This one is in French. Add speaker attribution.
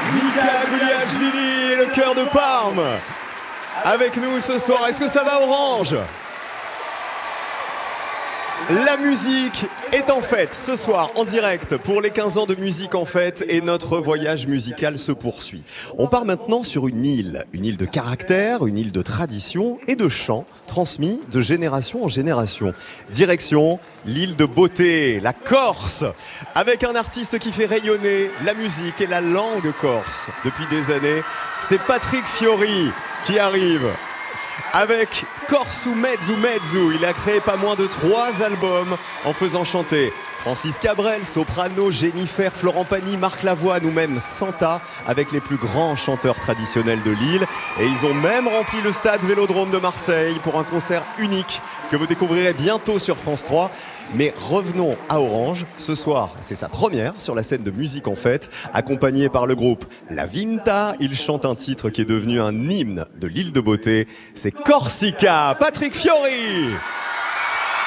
Speaker 1: Mika Guliashvili et le cœur de Parme avec nous ce soir. Est-ce que ça va Orange? La musique est en fête ce soir en direct pour les 15 ans de musique en fête et notre voyage musical se poursuit. On part maintenant sur une île de caractère, une île de tradition et de chants transmis de génération en génération. Direction l'île de beauté, la Corse, avec un artiste qui fait rayonner la musique et la langue corse depuis des années. C'est Patrick Fiori qui arrive. Avec Corsu Mezzu Mezzu, il a créé pas moins de 3 albums en faisant chanter Francis Cabrel, soprano, Jennifer, Florent Pagny, Marc Lavoine ou même Santa avec les plus grands chanteurs traditionnels de l'île. Et ils ont même rempli le stade Vélodrome de Marseille pour un concert unique que vous découvrirez bientôt sur France 3. Mais revenons à Orange. Ce soir, c'est sa première sur la scène de musique en fête, accompagné par le groupe La Vinta. Il chante un titre qui est devenu un hymne de l'île de beauté. C'est Corsica. Patrick Fiori.